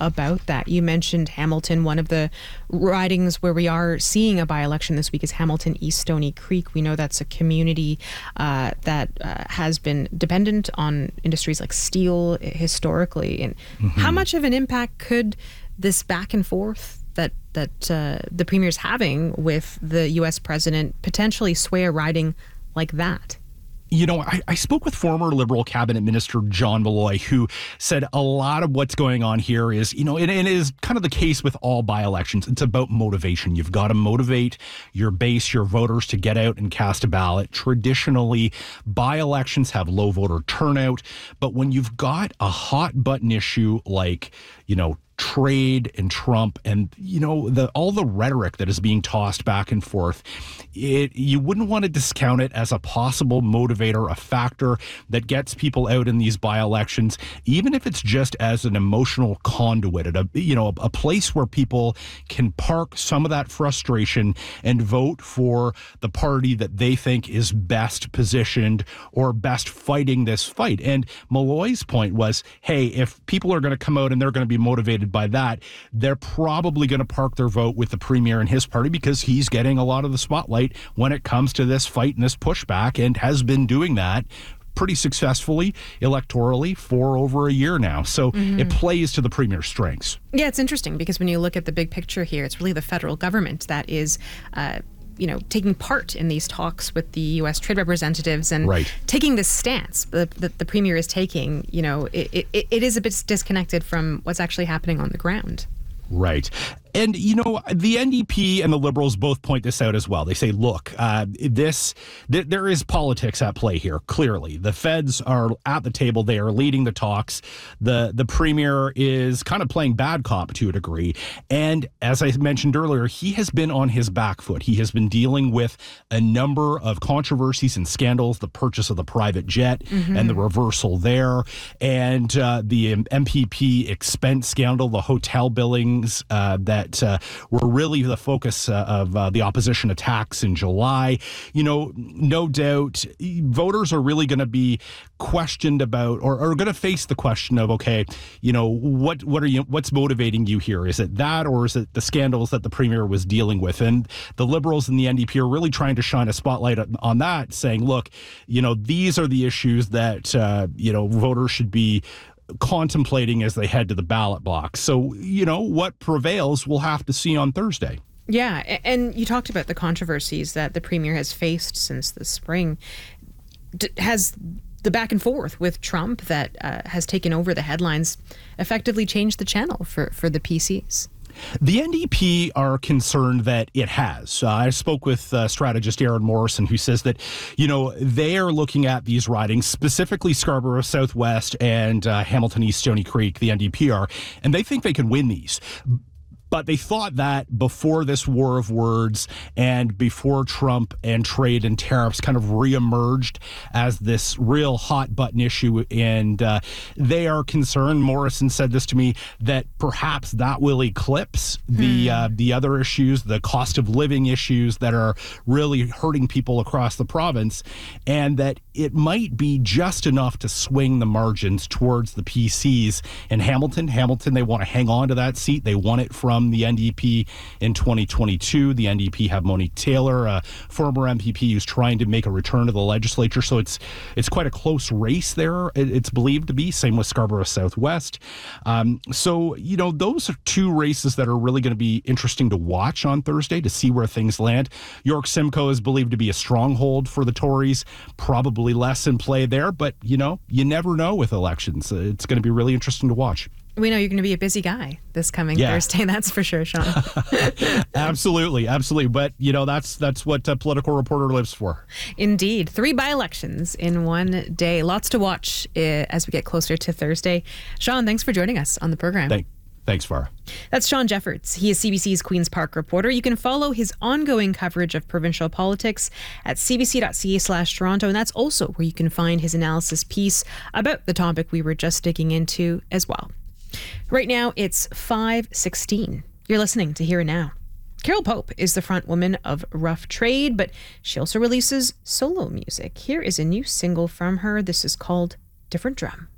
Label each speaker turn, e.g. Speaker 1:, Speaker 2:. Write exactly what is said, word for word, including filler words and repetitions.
Speaker 1: about that. You mentioned Hamilton. One of the ridings where we are seeing a by-election this week is Hamilton East Stony Creek. We know that's a community uh, that uh, has been dependent on industries like steel historically. And mm-hmm. how much of an impact could this back and forth that that uh, the premier's having with the U S president potentially sway a riding like that?
Speaker 2: You know, I, I spoke with former Liberal cabinet minister John Malloy, who said a lot of what's going on here is, you know, and it is kind of the case with all by-elections. It's about motivation. You've got to motivate your base, your voters to get out and cast a ballot. Traditionally, by-elections have low voter turnout. But when you've got a hot button issue like, you know, trade and Trump and, you know, the all the rhetoric that is being tossed back and forth, it you wouldn't want to discount it as a possible motivator, a factor that gets people out in these by-elections, even if it's just as an emotional conduit, at a, you know, a, a place where people can park some of that frustration and vote for the party that they think is best positioned or best fighting this fight. And Malloy's point was, hey, if people are going to come out and they're going to be motivated by that, they're probably going to park their vote with the premier and his party because he's getting a lot of the spotlight when it comes to this fight and this pushback, and has been doing that pretty successfully electorally for over a year now. So mm-hmm. it plays to the premier's strengths.
Speaker 1: Yeah, it's interesting because when you look at the big picture here, it's really the federal government that is uh, you know, taking part in these talks with the U S trade representatives and
Speaker 2: right.
Speaker 1: taking this stance that the, the premier is taking. You know, it, it, it is a bit disconnected from what's actually happening on the ground.
Speaker 2: Right. And, you know, the N D P and the Liberals both point this out as well. They say, look, uh, this th- there is politics at play here, clearly. The feds are at the table. They are leading the talks. The, the premier is kind of playing bad cop to a degree. And as I mentioned earlier, he has been on his back foot. He has been dealing with a number of controversies and scandals, the purchase of the private jet mm-hmm. and the reversal there, and uh, the M P P expense scandal, the hotel billings uh, that Uh, were really the focus uh, of uh, the opposition attacks in July. You know, no doubt voters are really going to be questioned about, or are going to face the question of, okay, you know, what what are you, what's motivating you here? Is it that, or is it the scandals that the premier was dealing with? And the Liberals and the N D P are really trying to shine a spotlight on that, saying, look, you know, these are the issues that, uh, you know, voters should be contemplating as they head to the ballot box. So, you know, what prevails, we'll have to see on Thursday.
Speaker 1: Yeah, and you talked about the controversies that the premier has faced since the spring. D- has the back and forth with Trump that uh, has taken over the headlines effectively changed the channel for, for the P Cs?
Speaker 2: The N D P are concerned that it has. Uh, I spoke with uh, strategist Aaron Morrison, who says that, you know, they are looking at these ridings, specifically Scarborough Southwest and uh, Hamilton East Stony Creek, the N D P are, and they think they can win these. But they thought that before this war of words and before Trump and trade and tariffs kind of reemerged as this real hot button issue. And uh, they are concerned, Morrison said this to me, that perhaps that will eclipse the, hmm. uh, the other issues, the cost of living issues that are really hurting people across the province, and that it might be just enough to swing the margins towards the P Cs in Hamilton. Hamilton, they want to hang on to that seat. They won it from the N D P in twenty twenty-two. The N D P have Monique Taylor, a former M P P who's trying to make a return to the legislature. So it's it's quite a close race there, it's believed to be. Same with Scarborough Southwest. Um, so, you know, those are two races that are really going to be interesting to watch on Thursday to see where things land. York Simcoe is believed to be a stronghold for the Tories, probably less in play there, but, you know, you never know with elections. It's going to be really interesting to watch.
Speaker 1: We know you're going to be a busy guy this coming yeah. Thursday. That's for sure, Sean.
Speaker 2: Absolutely. Absolutely. But, you know, that's that's what a political reporter lives for.
Speaker 1: Indeed. Three by-elections in one day. Lots to watch uh, as we get closer to Thursday. Sean, thanks for joining us on the program.
Speaker 2: Thank, thanks, Farah.
Speaker 1: That's Sean Jeffords. He is C B C's Queen's Park reporter. You can follow his ongoing coverage of provincial politics at cbc.ca slash Toronto. And that's also where you can find his analysis piece about the topic we were just digging into as well. Right now, it's five sixteen. You're listening to Here and Now. Carol Pope is the front woman of Rough Trade, but she also releases solo music. Here is a new single from her. This is called Different Drum.